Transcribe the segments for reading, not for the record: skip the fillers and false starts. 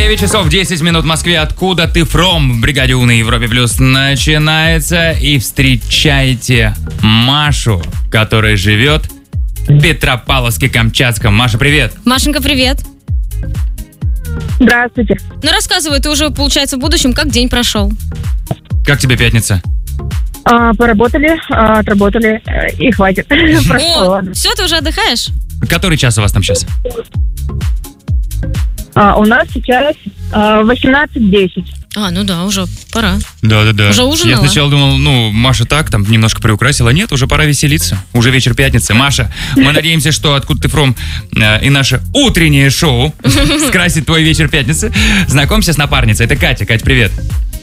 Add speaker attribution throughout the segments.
Speaker 1: 9 часов 10 минут в Москве. Откуда ты from? В бригаде У на Европе Плюс начинается. И встречайте Машу, которая живет в Петропавловске-Камчатском. Маша, привет.
Speaker 2: Машенька, привет.
Speaker 3: Здравствуйте.
Speaker 2: Ну, рассказывай, ты уже, получается, в будущем, как день прошел?
Speaker 1: Как тебе пятница?
Speaker 3: Поработали, отработали и хватит.
Speaker 2: О, все, ты уже отдыхаешь?
Speaker 1: Который час у вас там сейчас?
Speaker 3: У нас сейчас 18:10.
Speaker 2: Ну да, уже пора.
Speaker 1: Да.
Speaker 2: Уже ужинала?
Speaker 1: Я сначала думал, Маша так, там немножко приукрасила. Нет, уже пора веселиться. Уже вечер пятницы. Маша, мы надеемся, что «Откуда ты from» и наше утреннее шоу скрасит твой вечер пятницы. Знакомься с напарницей. Это Катя. Кать, привет.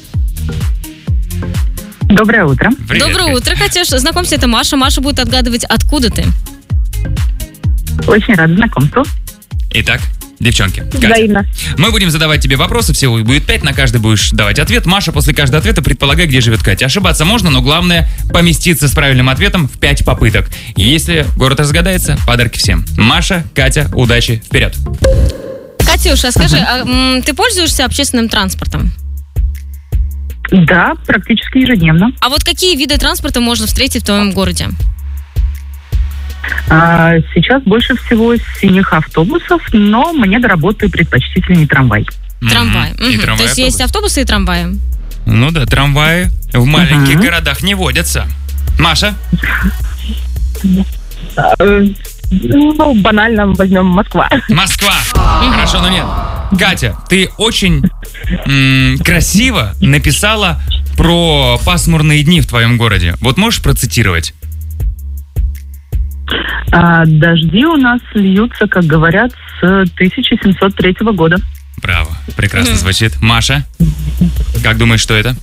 Speaker 3: Доброе утро.
Speaker 1: Привет,
Speaker 2: Доброе
Speaker 1: Кать.
Speaker 2: утро, Катюш. Знакомься, это Маша. Маша будет отгадывать, откуда ты.
Speaker 3: Очень рада знакомству.
Speaker 1: Итак, девчонки, Катя,
Speaker 3: Взаимно.
Speaker 1: мы будем задавать тебе вопросы, всего их будет 5, на каждый будешь давать ответ. Маша после каждого ответа предполагай, где живет Катя. Ошибаться можно, но главное поместиться с правильным ответом в 5 попыток. И если город разгадается, подарки всем. Маша, Катя, удачи, вперед.
Speaker 2: Катюша, скажи, ты пользуешься общественным транспортом?
Speaker 3: Да, практически ежедневно.
Speaker 2: А вот какие виды транспорта можно встретить в твоем городе?
Speaker 3: Сейчас больше всего синих автобусов, но мне до работы предпочтительнее трамвай.
Speaker 2: Трамвай.
Speaker 1: И трамвай,
Speaker 2: То есть есть
Speaker 1: автобус.
Speaker 2: автобусы и трамваи?
Speaker 1: Ну да, трамваи в маленьких городах не водятся. Маша?
Speaker 3: Банально возьмем Москва.
Speaker 1: Москва. Хорошо, но нет. Катя, ты очень красиво написала про пасмурные дни в твоем городе. Вот можешь процитировать?
Speaker 3: Дожди у нас льются, как говорят, с 1703 года.
Speaker 1: Браво, прекрасно звучит. Маша, как думаешь, что это?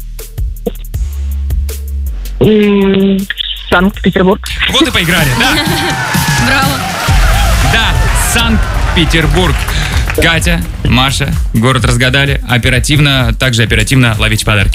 Speaker 3: Санкт-Петербург.
Speaker 1: Вот и поиграли, да?
Speaker 2: Браво.
Speaker 1: Да, Санкт-Петербург. Катя, Маша, город разгадали. Также оперативно ловите подарки.